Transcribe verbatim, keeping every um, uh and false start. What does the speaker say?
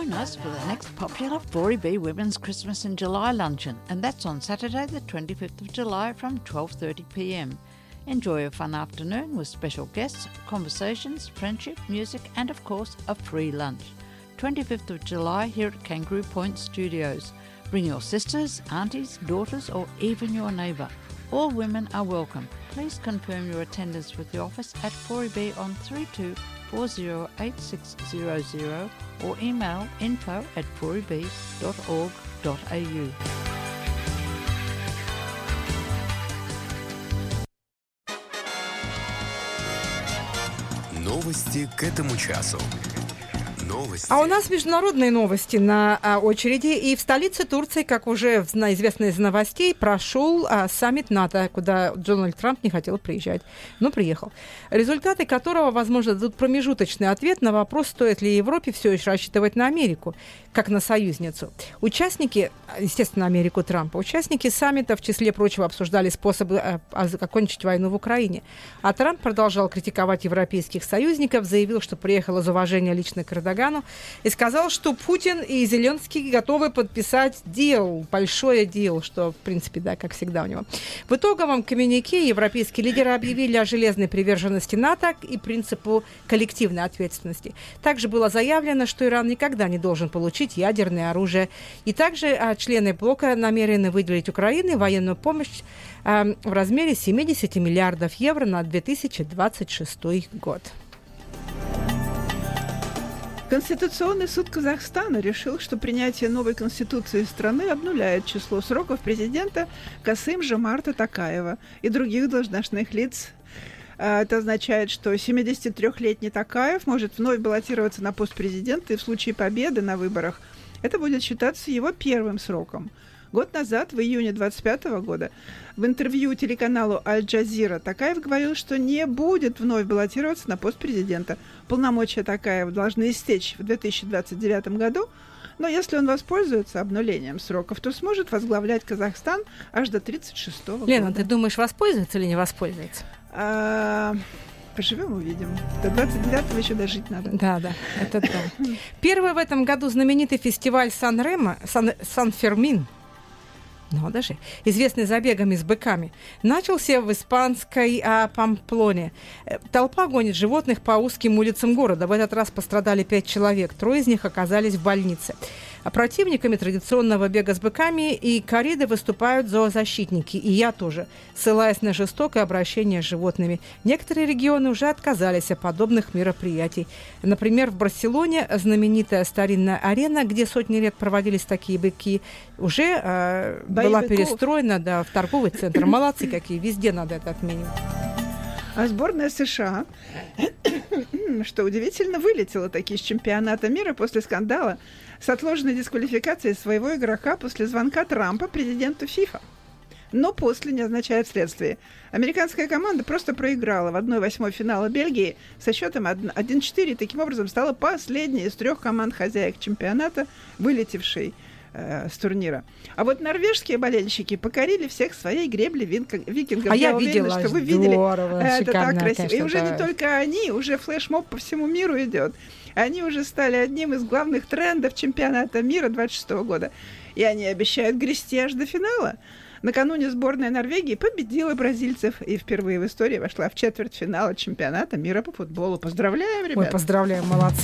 join us for the next popular four E B Women's Christmas in July luncheon, and that's on Saturday the twenty-fifth of July from twelve thirty p m. Enjoy a fun afternoon with special guests, conversations, friendship, music and of course a free lunch. twenty-fifth of July here at Kangaroo Point Studios. Bring your sisters, aunties, daughters or even your neighbour. All women are welcome. Please confirm your attendance with the office at four E B on three two four zero eight six zero zero or email info at four e b dot org dot a u. Новости к этому часу. Новости. А у нас международные новости на а, очереди. И в столице Турции, как уже известно из новостей, прошел а, саммит НАТО, куда Дональд Трамп не хотел приезжать, но приехал. Результаты которого, возможно, дадут промежуточный ответ на вопрос, стоит ли Европе все еще рассчитывать на Америку, как на союзницу. Участники, естественно, Америку Трампа, участники саммита, в числе прочего, обсуждали способы а, а, закончить войну в Украине. А Трамп продолжал критиковать европейских союзников, заявил, что приехал из уважения лично к Эрдогану, и сказал, что Путин и Зеленский готовы подписать дел, большое дел, что, в принципе, да, как всегда у него. В итоговом коммюнике европейские лидеры объявили о железной приверженности НАТО и принципу коллективной ответственности. Также было заявлено, что Иран никогда не должен получить ядерное оружие. И также а, члены блока намерены выделить Украине военную помощь а, в размере семьдесят миллиардов евро на две тысячи двадцать шестой год. Конституционный суд Казахстана решил, что принятие новой конституции страны обнуляет число сроков президента Касым-Жомарта Токаева и других должностных лиц. Это означает, что семидесятитрёхлетний Токаев может вновь баллотироваться на пост президента, и в случае победы на выборах это будет считаться его первым сроком. Год назад, в июне двадцать пятого года, в интервью телеканалу «Аль-Джазира» Токаев говорил, что не будет вновь баллотироваться на пост президента. Полномочия Токаева должны истечь в две тысячи двадцать девятом году, но если он воспользуется обнулением сроков, то сможет возглавлять Казахстан аж до тридцать шестого года. Лена, ты думаешь, воспользуется или не воспользуется? А... Поживем, увидим. До двадцать девятого еще дожить надо. Да, да, это да. Первый в этом году знаменитый фестиваль Сан-Ремо, Сан, Сан-Фермин, ну, даже известный забегами с быками, начался в испанской а, Памплоне. Толпа гонит животных по узким улицам города. В этот раз пострадали пять человек. Трое из них оказались в больнице. А противниками традиционного бега с быками и корриды выступают зоозащитники. И я тоже, ссылаясь на жестокое обращение с животными. Некоторые регионы уже отказались от подобных мероприятий. Например, в Барселоне знаменитая старинная арена, где сотни лет проводились такие быки, уже э, была перестроена да, в торговый центр. Молодцы какие, везде надо это отменить. А сборная США, что удивительно, вылетела таки из чемпионата мира после скандала с отложенной дисквалификацией своего игрока после звонка Трампа президенту ФИФА. Но после не означает следствие. Американская команда просто проиграла в одной восьмой финала Бельгии со счетом один четыре, и таким образом стала последней из трех команд хозяек чемпионата, вылетевшей э, с турнира. А вот норвежские болельщики покорили всех своей греблей викингов. А я, я уверена, видела, что вы видели. Здорово, это так красиво. Конечно, и уже да. не только они, уже флешмоб по всему миру идет. Они уже стали одним из главных трендов чемпионата мира двадцать шестого года. И они обещают грести аж до финала. Накануне сборная Норвегии победила бразильцев и впервые в истории вошла в четвертьфинал чемпионата мира по футболу. Поздравляем, ребята! Ой, поздравляем, молодцы!